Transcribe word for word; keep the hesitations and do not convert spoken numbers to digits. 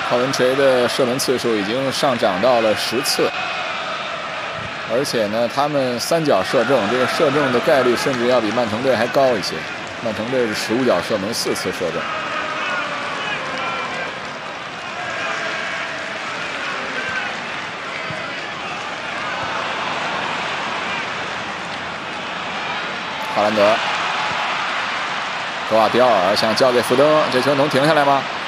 郜文垂的射门次数已经上涨到了十次，而且呢，他们三脚射正，这个射正的概率甚至要比曼城队还高一些。曼城队是十五脚射门，四次射正。哈兰德，格瓦迪奥尔想交给福登，这球能停下来吗？